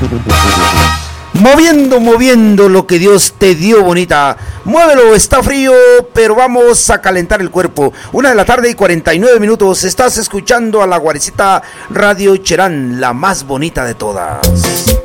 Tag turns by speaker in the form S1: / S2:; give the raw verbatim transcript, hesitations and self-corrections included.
S1: Moviendo, moviendo lo que Dios te dio, bonita. Muévelo, está frío, pero vamos a calentar el cuerpo. Una de la tarde y cuarenta y nueve minutos. Estás escuchando a la Guarecita Radio Cherán, la más bonita de todas.